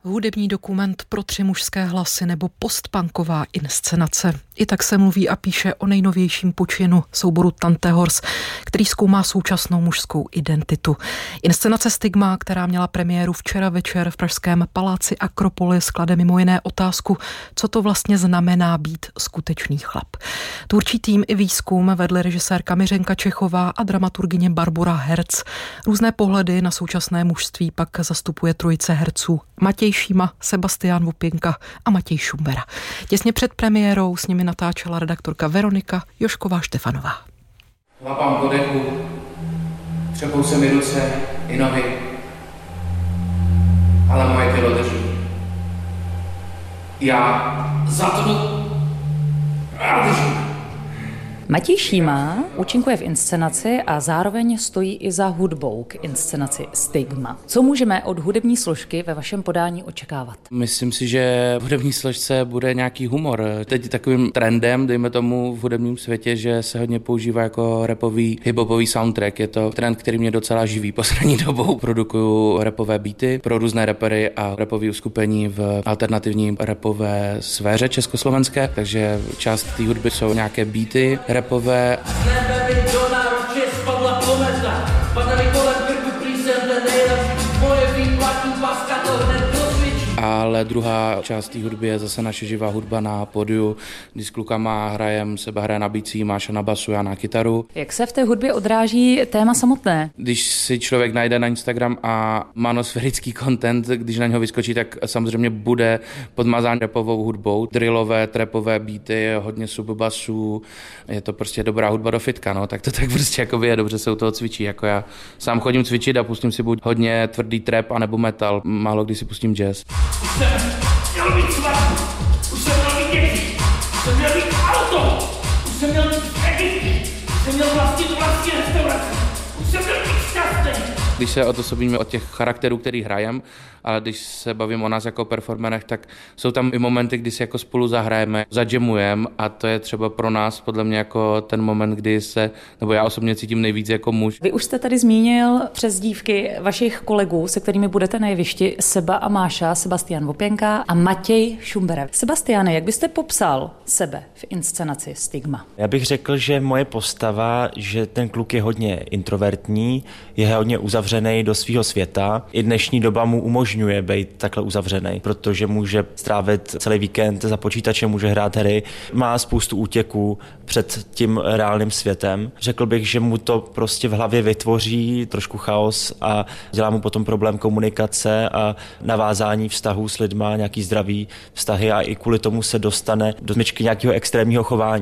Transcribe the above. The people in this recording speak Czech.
Hudební dokument pro 3 mužské hlasy nebo postpunková inscenace. I tak se mluví a píše o nejnovějším počinu souboru Tante Horse, který zkoumá současnou mužskou identitu. Inscenace Stigma, která měla premiéru včera večer v pražském paláci Akropolis, klade mimo jiné otázku, co to vlastně znamená být skutečný chlap. Tvůrčí tým i výzkum vedly režisérka Miřenka Čechová a dramaturgyně Barbora Herc. Různé pohledy na současné mužství pak zastupuje trojice herců Matěj Šíma, Sebastián Vopěnka a Matěj Šumbera. Těsně před premiérou s nimi natáčela redaktorka Veronika Jošková-Štefanová. Lapám po dechu, třepou se mi ruce i nohy, ale moje tělo drží. Já zatnu a držím. Matěj Šíma účinkuje v inscenaci a zároveň stojí i za hudbou k inscenaci Stigma. Co můžeme od hudební složky ve vašem podání očekávat? Myslím si, že v hudební složce bude nějaký humor. Teď takovým trendem, dejme tomu v hudebním světě, že se hodně používá jako rapový, hiphopový soundtrack. Je to trend, který mě docela živí poslední dobou. Produkuju rapové beaty pro různé rapery a rapové uskupení v alternativní rapové sféře československé, takže část té hudby jsou nějaké beaty rapové. Z nebe mi do náruče spadla kometa, padaly kolem krku plísem, ten nejlepší, moje výplatní paska to hned dosvědčí. Ale druhá část té hudby je zase naše živá hudba na pódiu, kdy s klukama hrajem, Seba hraje na bicí, Máša na basu, já na kytaru. Jak se v té hudbě odráží téma samotné? Když si člověk najde na Instagram a manosférický content, když na něho vyskočí, tak samozřejmě bude podmazán rapovou hudbou. Drillové, trapové beaty, hodně subbasů, je to prostě dobrá hudba do fitka, no, tak to tak prostě jakoby je, dobře se u toho cvičí, jako já sám chodím cvičit a pustím si buď hodně tvrdý trap, anebo metal, málo kdy si pustím jazz. Už jsem měl být svatý, už jsem měl být děti, už jsem měl být auto, už jsem měl být Egypty, už jsem měl vlastní restauraci, už jsem měl být šťastný. Když se odosobíme od těch charakterů, který hrajem, ale když se bavím o nás jako performerech, tak jsou tam i momenty, kdy si jako spolu zahrajeme, zadžemujeme a to je třeba pro nás podle mě jako ten moment, kdy se, nebo já osobně cítím nejvíc jako muž. Vy už jste tady zmínil přezdívky vašich kolegů, se kterými budete na jevišti, Seba a Máša, Sebastián Vopěnka a Matěj Šumbera. Sebastiáne, jak byste popsal sebe v inscenaci Stigma? Já bych řekl, že moje postava, že ten kluk je hodně introvertní, je hodně uzavřený do svého světa. I dnešní doba mu umožňuje být takhle uzavřený, protože může strávit celý víkend za počítačem, může hrát hry, má spoustu útěků před tím reálným světem. Řekl bych, že mu to prostě v hlavě vytvoří trošku chaos a dělá mu potom problém komunikace a navázání vztahů s lidma, nějaký zdravý vztahy a i kvůli tomu se dostane do smyčky nějakého extrémního chování.